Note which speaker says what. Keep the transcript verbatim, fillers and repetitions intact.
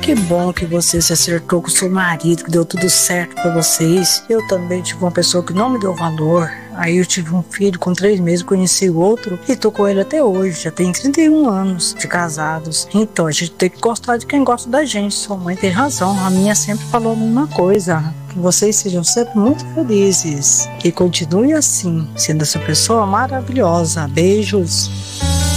Speaker 1: Que bom que você se acertou com o seu marido, que deu tudo certo pra vocês. Eu também tive uma pessoa que não me deu valor. Aí eu tive um filho com três meses, conheci o outro e tô com ele até hoje. Já tem trinta e um anos de casados. Então a gente tem que gostar de quem gosta da gente. Sua mãe tem razão. A minha sempre falou a mesma coisa. Que vocês sejam sempre muito felizes. E continue assim, sendo essa pessoa maravilhosa. Beijos.